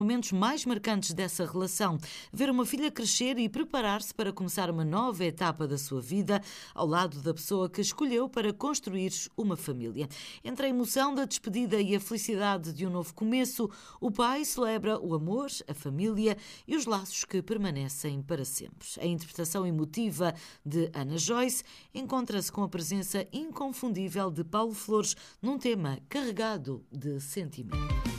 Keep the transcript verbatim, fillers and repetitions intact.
Momentos mais marcantes dessa relação, ver uma filha crescer e preparar-se para começar uma nova etapa da sua vida ao lado da pessoa que escolheu para construir uma família. Entre a emoção da despedida e a felicidade de um novo começo, o pai celebra o amor, a família e os laços que permanecem para sempre. A interpretação emotiva de Ana Joyce encontra-se com a presença inconfundível de Paulo Flores num tema carregado de sentimento.